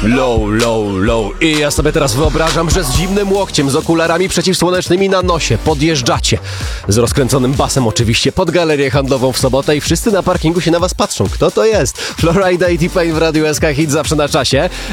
Low, low, low. I ja sobie teraz wyobrażam, że z zimnym łokciem, z okularami przeciwsłonecznymi na nosie podjeżdżacie. Z rozkręconym basem oczywiście pod galerię handlową w sobotę i wszyscy na parkingu się na was patrzą. Kto to jest? Florida i T-Pain w Radiu SK Hit zawsze na czasie.